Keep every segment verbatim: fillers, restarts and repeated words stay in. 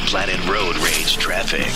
Planet Road Rage traffic.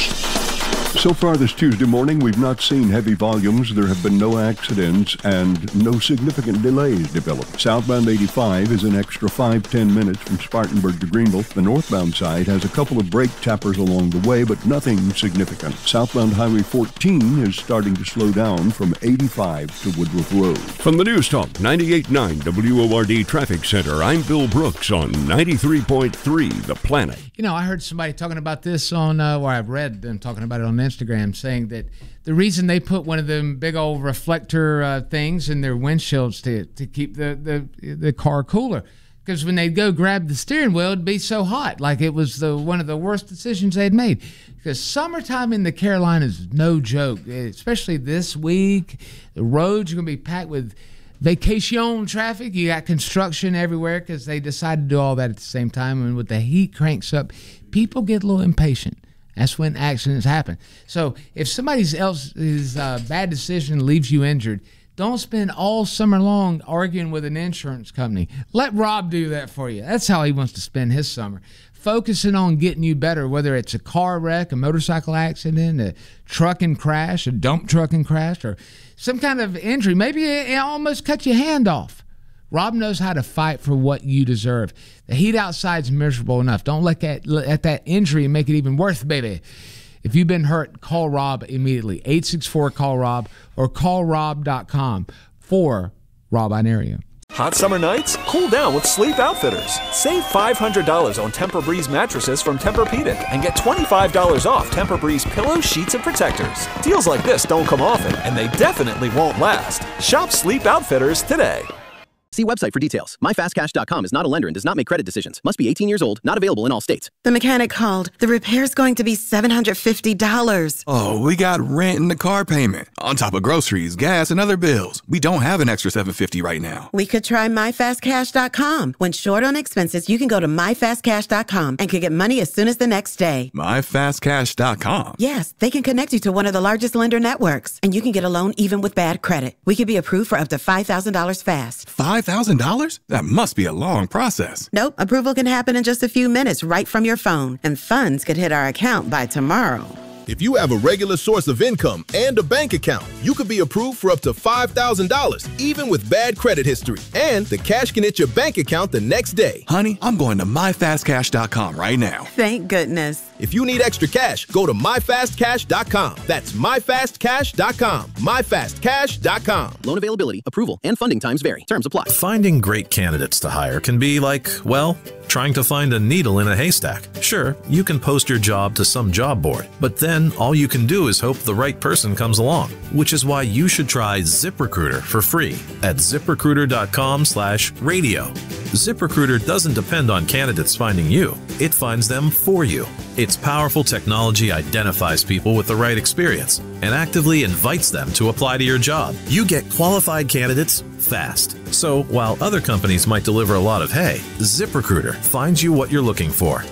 So far this Tuesday morning, we've not seen heavy volumes. There have been no accidents and no significant delays developed. Southbound eighty-five is an extra five to ten minutes from Spartanburg to Greenville. The northbound side has a couple of brake tappers along the way, but nothing significant. Southbound Highway fourteen is starting to slow down from eighty-five to Woodruff Road. From the News Talk ninety-eight point nine W O R D Traffic Center, I'm Bill Brooks on ninety-three point three The Planet. You know, I heard somebody talking about this on, uh, or I've read them talking about it on Instagram, saying that the reason they put one of them big old reflector uh, things in their windshields to to keep the, the, the car cooler, because when they'd go grab the steering wheel, it'd be so hot, like it was the one of the worst decisions they'd made. Because summertime in the Carolinas is no joke, especially this week. The roads are going to be packed with vacation traffic. You got construction everywhere because they decided to do all that at the same time. And with the heat cranks up, people get a little impatient. That's when accidents happen. So if somebody else's uh, bad decision leaves you injured, don't spend all summer long arguing with an insurance company. Let Rob do that for you. That's how he wants to spend his summer. Focusing on getting you better, whether it's a car wreck, a motorcycle accident, a trucking crash, a dump trucking crash, or some kind of injury. Maybe it almost cut your hand off. Rob knows how to fight for what you deserve. The heat outside's miserable enough. Don't let that, let that injury make it even worse, baby. If you've been hurt, call Rob immediately. eight six four, call Rob or call rob dot com for Rob Area. Hot summer nights? Cool down with Sleep Outfitters. Save five hundred dollars on Tempur-Breeze mattresses from Tempur-Pedic and get twenty-five dollars off Tempur-Breeze pillows, sheets, and protectors. Deals like this don't come often, and they definitely won't last. Shop Sleep Outfitters today. See website for details. my fast cash dot com is not a lender and does not make credit decisions. Must be eighteen years old. Not available in all states. The mechanic called. The repair's going to be seven hundred fifty dollars. Oh, we got rent and the car payment. On top of groceries, gas, and other bills. We don't have an extra seven hundred fifty dollars right now. We could try my fast cash dot com. When short on expenses, you can go to my fast cash dot com and could get money as soon as the next day. my fast cash dot com? Yes, they can connect you to one of the largest lender networks. And you can get a loan even with bad credit. We could be approved for up to five thousand dollars fast. five thousand dollars? That must be a long process. Nope, approval can happen in just a few minutes right from your phone. And funds could hit our account by tomorrow. If you have a regular source of income and a bank account, you could be approved for up to five thousand dollars, even with bad credit history. And the cash can hit your bank account the next day. Honey, I'm going to my fast cash dot com right now. Thank goodness. If you need extra cash, go to my fast cash dot com. That's my fast cash dot com. my fast cash dot com. Loan availability, approval, and funding times vary. Terms apply. Finding great candidates to hire can be like, well, trying to find a needle in a haystack. Sure, you can post your job to some job board, but then all you can do is hope the right person comes along, which is why you should try ZipRecruiter for free at zip recruiter dot com slash radio. ZipRecruiter doesn't depend on candidates finding you. It finds them for you. Its powerful technology identifies people with the right experience and actively invites them to apply to your job. You get qualified candidates fast. So while other companies might deliver a lot of hay, ZipRecruiter finds you what you're looking for.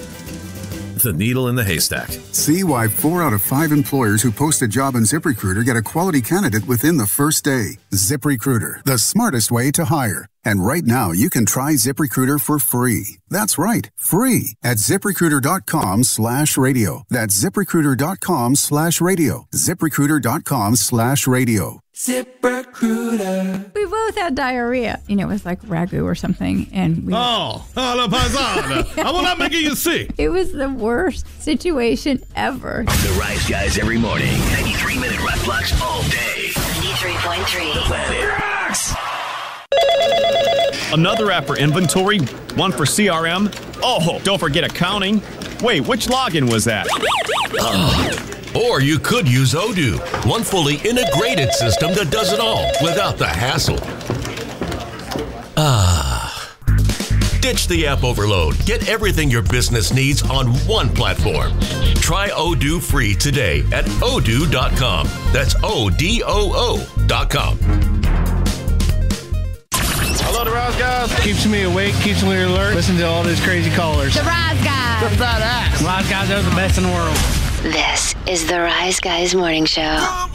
The needle in the haystack. See why four out of five employers who post a job on ZipRecruiter get a quality candidate within the first day. ZipRecruiter, the smartest way to hire. And right now, you can try ZipRecruiter for free. That's right, free at zip recruiter dot com slash radio. That's zip recruiter dot com slash radio. zip recruiter dot com slash radio. ZipRecruiter. We both had diarrhea. You know, it was like ragu or something. And we Oh, alla paisana. I will not make you sick. It was the worst situation ever. The Rise Guys every morning. ninety-three minute rock blocks all day. ninety-three point three. The Planet Rocks. Another app for inventory, one for C R M. Oh, don't forget accounting. Wait, which login was that? Uh, or you could use Odoo, one fully integrated system that does it all without the hassle. Ah. Ditch the app overload. Get everything your business needs on one platform. Try Odoo free today at odoo dot com. That's O D O O dot com. Hello, the Rise Guys. Keeps me awake, keeps me alert. Listen to all these crazy callers. The Rise Guys. What's that ass? Rise Guys are the best in the world. This is the Rise Guys Morning Show.